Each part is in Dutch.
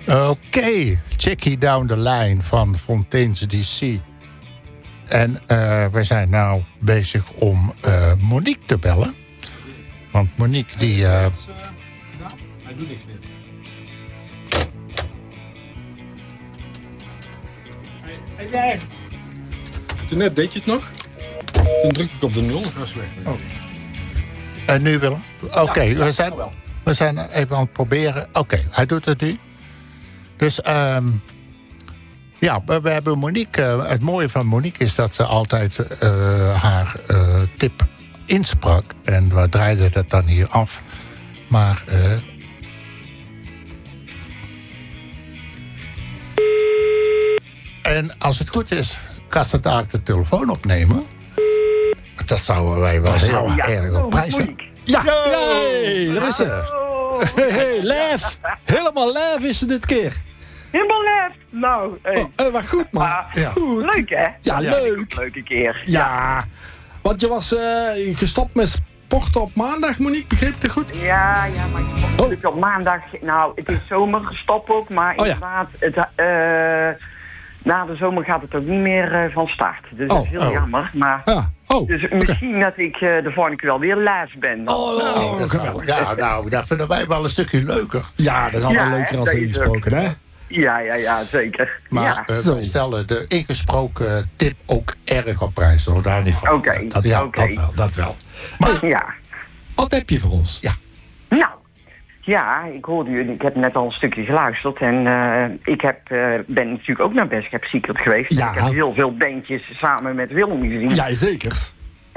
Oké, Chickie Down the Line van Fontaine's DC. En we zijn nou bezig om Monique te bellen. Want Monique die... Hij doet niks meer. Hij werkt. Toen net deed je het nog. Toen druk ik op de 0. Dat is weg. Oh. En nu Willem? Oké, we zijn even aan het proberen. Oké, hij doet het nu. Dus we hebben Monique. Het mooie van Monique is dat ze altijd haar tip insprak. En we draaiden het dan hier af. Maar... en als het goed is, kan ze daar de telefoon opnemen. Dat zouden wij wel heel erg op prijzen. Ja, hey, dat is het. Hey, live. Helemaal live is ze dit keer. Helemaal lef. Nou, hey. Dat was goed, man. Ja. Goed. Leuk, hè? Ja, leuk. Leuke keer. Ja. Want je was gestopt met sporten op maandag, Monique. Begreep ik het goed? Ja, maar ik vond natuurlijk op maandag... Nou, het is zomer gestopt ook, maar inderdaad... na de zomer gaat het ook niet meer van start. Dus dat is heel jammer. Maar dus misschien dat ik de volgende keer wel weer live ben. Dat vinden wij wel een stukje leuker. Ja, dat is altijd leuker als ingesproken, hè? Ja, zeker. Maar wij stellen de ingesproken tip ook erg op prijs. Hoor, daar niet van. Oké. Dat wel. Maar, wat heb je voor ons? Ja. Nou, ja, ik hoorde jullie, ik heb net al een stukje geluisterd en ik ben natuurlijk ook naar Best Kept Secret geweest. Ja. Ik heb heel veel bandjes samen met Willem gezien. Ja, zeker.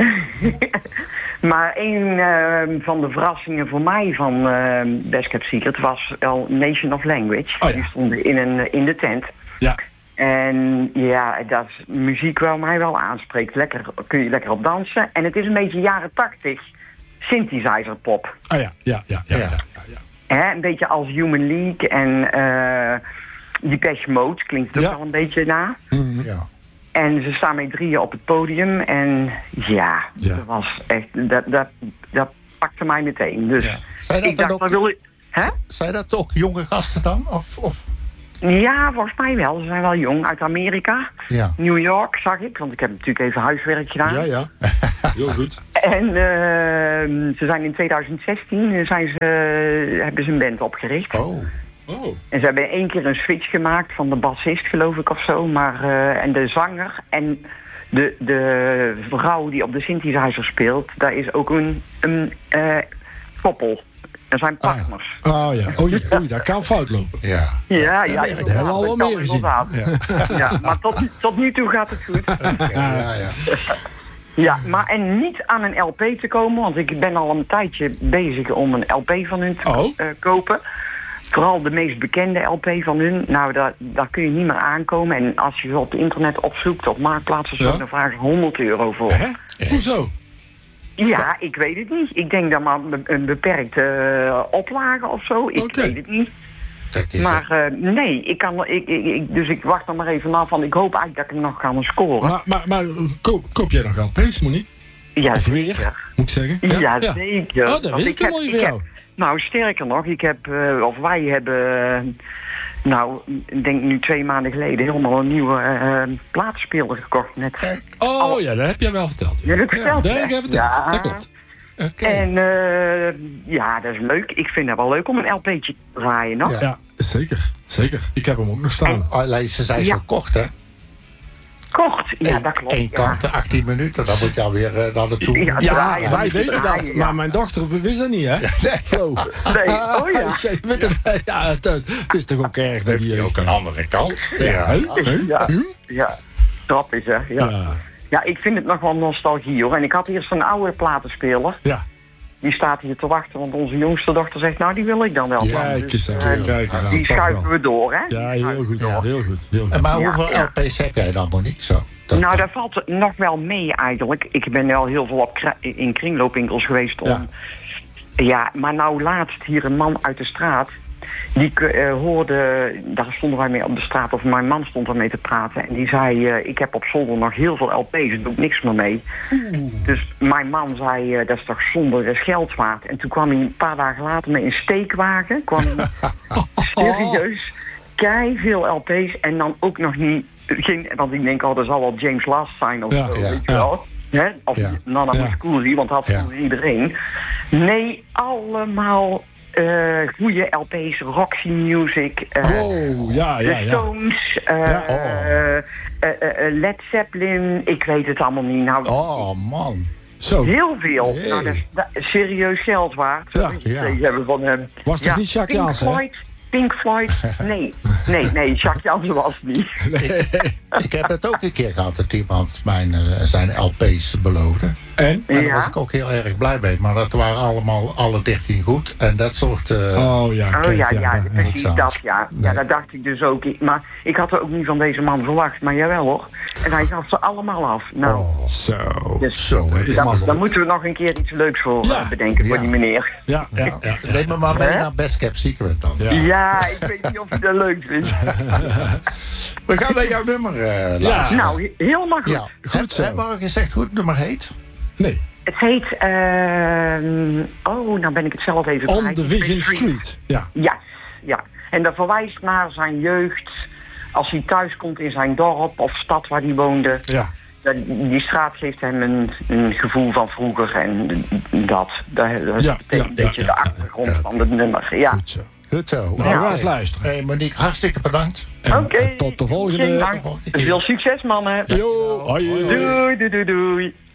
Maar een van de verrassingen voor mij van Best Kept Secret was wel Nation of Language. Oh, ja. Die stonden in de tent. Ja. En ja, dat is muziek waar mij wel aanspreekt. Kun je lekker op dansen. En het is een beetje jaren 80 synthesizer pop. Ja. Een beetje als Human League en Depeche Mode klinkt het ook wel een beetje na. Mm-hmm. Ja. En ze staan met 3 op het podium en dat was echt, dat pakte mij meteen. Dus ik dacht, Zijn dat ook jonge gasten dan? Of? Ja, volgens mij wel. Ze zijn wel jong. Uit Amerika. Ja. New York zag ik, want ik heb natuurlijk even huiswerk gedaan. Ja. Heel goed. En ze zijn in 2016 hebben ze een band opgericht. Oh. En ze hebben 1 keer een switch gemaakt van de bassist, geloof ik, of zo. Maar, en de zanger en de vrouw die op de synthesizer speelt, daar is ook een koppel. Er zijn partners. Oei, dat kan fout lopen. Ja, dat hebben we al wel meer gezien. Ja, maar tot nu toe gaat het goed. Ja, maar en niet aan een LP te komen, want ik ben al een tijdje bezig om een LP van hun te kopen. Vooral de meest bekende LP van hun. Nou, daar kun je niet meer aankomen. En als je ze op het internet opzoekt, op Marktplaats, dan vragen ze €100 voor. Hè? Hoezo? Ja, ik weet het niet. Ik denk dan maar een beperkte oplage of zo. Ik weet het niet. Maar nee, dus ik wacht er maar even af. Want ik hoop eigenlijk dat ik hem nog kan scoren. Maar koop jij nog LP's, Monique? Ja, of weer, zeker. moet ik zeggen? Ja, zeker. Oh, dat is ik mooi voor jou. Nou, sterker nog, wij hebben... Nou, ik denk nu 2 maanden geleden helemaal een nieuwe plaatspeler gekocht. Net. Oh ja, dat heb jij wel verteld. Ja, dat heb ik verteld. Dat heb ik verteld, dat klopt. Okay. En dat is leuk. Ik vind het wel leuk om een LP'tje te draaien nog. Ja, zeker. Ik heb hem ook nog staan. Alleen ze zijn zo kort, hè? Kort, ja, dat klopt. 1 kant, 18 minuten, dan moet je alweer naar de toe. Ja, wij weten dat, maar mijn dochter wist dat niet, hè? Nee. Het is toch ook erg dat je ook een andere kant. Ja, trap is, hè? Ja, ik vind het nog wel nostalgie, hoor. En ik had eerst een oude platenspeler. Ja. Die staat hier te wachten, want onze jongste dochter zegt, nou, die wil ik dan wel. Kijk eens aan. Die schuiven we door, hè? Ja, heel goed. Maar hoeveel LP's heb jij dan, Monique, zo? Nou, daar valt nog wel mee, eigenlijk. Ik ben wel heel veel in kringloopwinkels geweest om... Ja, maar nou laatst hier een man uit de straat... Die hoorde, daar stonden wij mee op de straat, of mijn man stond ermee te praten. En die zei, ik heb op zolder nog heel veel LP's, daar doe ik niks meer mee. Dus mijn man zei, dat is toch zonde, dat is geld waard. En toen kwam hij een paar dagen later met een steekwagen. Serieus. keiveel LP's en dan ook nog niet... want ik denk, dat zal wel James Last zijn of zo, weet je wel. Hè? Of Nana Mouskouri, want dat had iedereen. Nee, allemaal goede LP's, Roxy Music, The Stones, Led Zeppelin, ik weet het allemaal niet. Nou, man. Zo. Heel veel. Hey. Nou, dat is serieus geld waard. Deze hebben van hem. Was toch niet Jacques Jansen? Pink Floyd? Nee, Jacques Jansen was het niet. Ik heb het ook een keer gehad dat iemand zijn LP's beloofde. En daar was ik ook heel erg blij mee. Maar dat waren allemaal alle 13 goed. En dat soort... precies dat, ja. Nee. Ja, dat dacht ik dus ook. Maar ik had er ook niet van deze man verwacht. Maar jawel hoor. En hij gaf ze allemaal af. Nou, dan moeten we nog een keer iets leuks voor bedenken voor die meneer. Ja. Neem me maar mee naar Best Kept Secret dan. Ja, ik weet niet of je dat leuk vindt. We gaan naar jouw nummer luisteren. Nou, helemaal goed. Ja. Goed zo. Heb je al gezegd hoe het nummer heet? Nee. Het heet... nou ben ik het zelf even kwijt. On Division Street. Ja. En dat verwijst naar zijn jeugd. Als hij thuis komt in zijn dorp of stad waar hij woonde. Ja. Die straat geeft hem een gevoel van vroeger. En dat is een beetje de achtergrond van het nummer. Ja. Goed zo. Nou, we gaan eens luisteren. Hey Monique, hartstikke bedankt. Oké. Tot de volgende. Veel succes, mannen. Jo, hoi. Doei.